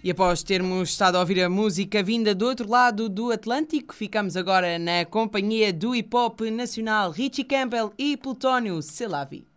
E após termos estado a ouvir a música vinda do outro lado do Atlântico, ficamos agora na companhia do hip-hop nacional Richie Campbell e Plutónio Selavi.